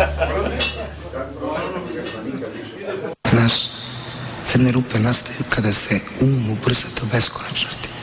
Znaš, crne rupe nastaju kada se um ubrza do beskonačnosti.